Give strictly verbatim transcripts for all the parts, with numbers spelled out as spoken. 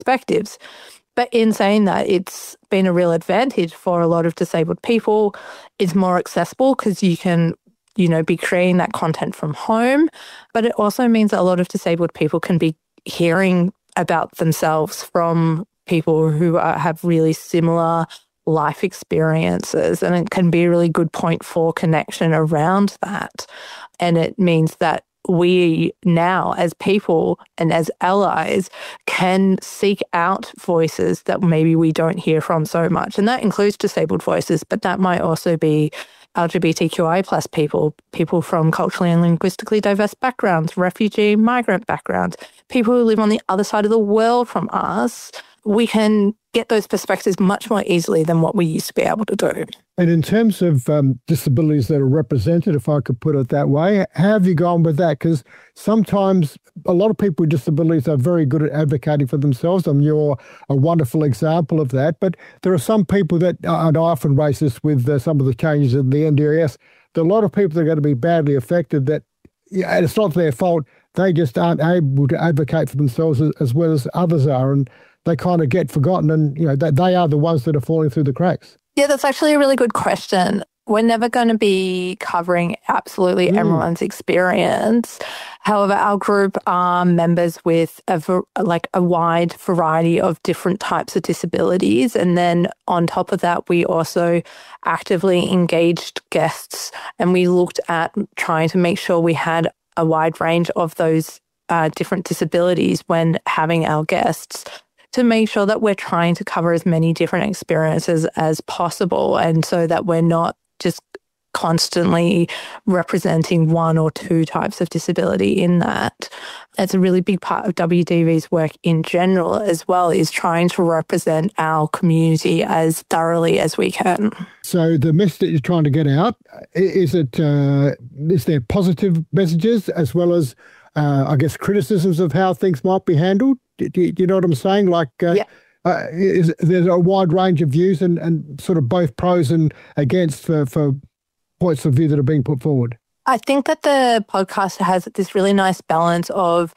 perspectives. But in saying that, it's been a real advantage for a lot of disabled people. It's more accessible because you can, you know, be creating that content from home. But it also means that a lot of disabled people can be hearing about themselves from people who are, have really similar life experiences, and it can be a really good point for connection around that. And it means that we now, as people and as allies, can seek out voices that maybe we don't hear from so much. And that includes disabled voices, but that might also be L G B T Q I plus people, people from culturally and linguistically diverse backgrounds, refugee, migrant backgrounds, people who live on the other side of the world from us. We can get those perspectives much more easily than what we used to be able to do. And in terms of um, disabilities that are represented, if I could put it that way, how have you gone with that? Because sometimes a lot of people with disabilities are very good at advocating for themselves, and you're a wonderful example of that. But there are some people that, and I often raise this with uh, some of the changes in the N D I S, there are a lot of people that are going to be badly affected that, yeah, and it's not their fault, they just aren't able to advocate for themselves as, as well as others are. And they kind of get forgotten, and you know they, they are the ones that are falling through the cracks. Yeah, that's actually a really good question. We're never going to be covering absolutely mm. everyone's experience. However, our group are members with a, like a wide variety of different types of disabilities. And then on top of that, we also actively engaged guests, and we looked at trying to make sure we had a wide range of those uh, different disabilities when having our guests, to make sure that we're trying to cover as many different experiences as possible, and so that we're not just constantly representing one or two types of disability in that. It's a really big part of W D V's work in general as well, is trying to represent our community as thoroughly as we can. So the message that you're trying to get out, is it, uh, is there positive messages as well as, uh, I guess, criticisms of how things might be handled? Do, do you know what I'm saying? Like, uh, yeah. uh, is, there's a wide range of views and, and sort of both pros and against for, for points of view that are being put forward. I think that the podcast has this really nice balance of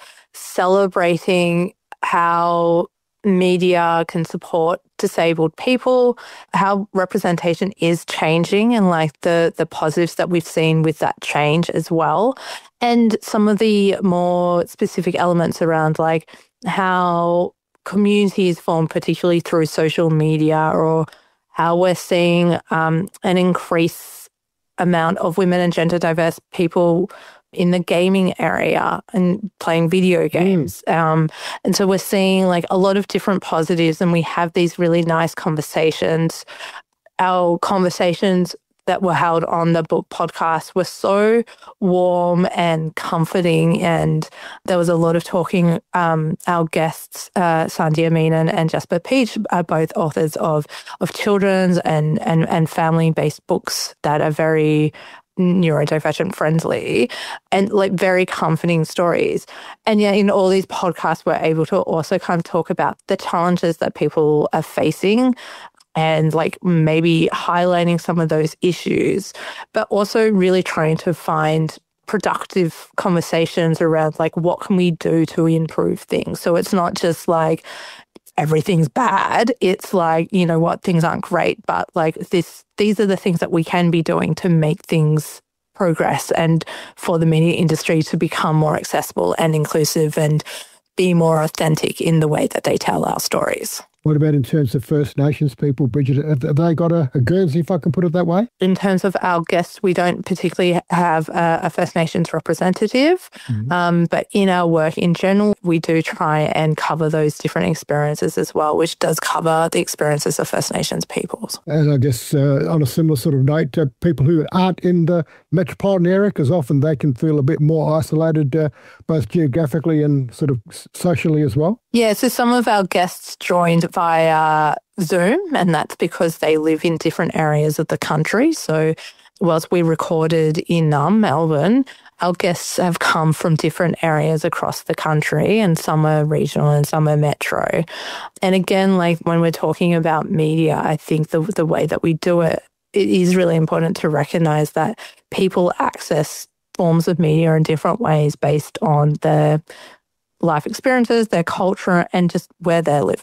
celebrating how media can support disabled people, how representation is changing, and like the the positives that we've seen with that change as well. And some of the more specific elements around like how communities form, particularly through social media, or how we're seeing um, an increase amount of women and gender diverse people in the gaming area and playing video games. Mm. Um, and so we're seeing like a lot of different positives, and we have these really nice conversations. Our conversations that were held on the book podcast were so warm and comforting, and there was a lot of talking. Um, our guests, uh, Sandhya Menon and Jasper Peach, are both authors of of children's and and and family-based books that are very neurodivergent friendly and like very comforting stories. And yet in all these podcasts, we're able to also kind of talk about the challenges that people are facing, and like maybe highlighting some of those issues, but also really trying to find productive conversations around like what can we do to improve things. So it's not just like everything's bad. It's like, you know what, things aren't great, but like this, these are the things that we can be doing to make things progress and for the media industry to become more accessible and inclusive and be more authentic in the way that they tell our stories. What about in terms of First Nations people, Bridget? Have they got a, a Guernsey, if I can put it that way? In terms of our guests, we don't particularly have a, a First Nations representative, mm-hmm. um, but in our work in general, we do try and cover those different experiences as well, which does cover the experiences of First Nations peoples. And I guess uh, on a similar sort of note, uh, people who aren't in the metropolitan area, because often they can feel a bit more isolated, uh, both geographically and sort of socially as well. Yeah, so some of our guests joined via Zoom, and that's because they live in different areas of the country. So whilst we recorded in um, Melbourne, our guests have come from different areas across the country, and some are regional and some are metro. And again, like when we're talking about media, I think the the way that we do it, it is really important to recognise that people access forms of media in different ways based on the life experiences, their culture, and just where they live.